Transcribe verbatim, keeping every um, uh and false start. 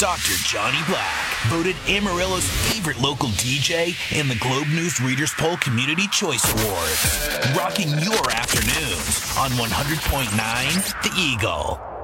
Doctor Johnny Black, voted Amarillo's favorite local D J in the Globe News Readers Poll Community Choice Awards. Rocking your afternoons on one hundred point nine The Eagle.